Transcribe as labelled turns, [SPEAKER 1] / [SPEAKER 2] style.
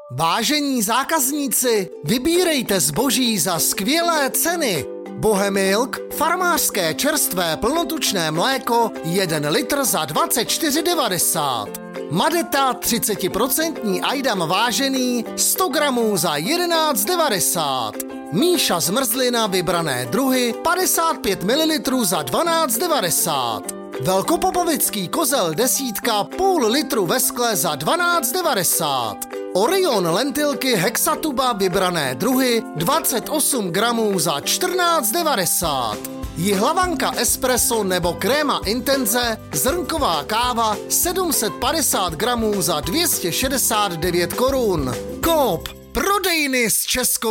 [SPEAKER 1] Vážení zákazníci, vybírejte zboží za skvělé ceny. Bohemilk, farmářské čerstvé plnotučné mléko, 1 litr za 24,90. Madeta 30% Ajdam vážený, 100 gramů za 11,90. Míša zmrzlina vybrané druhy, 55 ml za 12,90. Velkopopovický kozel desítka, půl litru ve skle za 12,90. Orion lentilky Hexatuba vybrané druhy, 28 gramů za 14,90. Jihlavanka espresso nebo kréma intenze, zrnková káva 750 gramů za 269 korun. Coop, prodejny s českou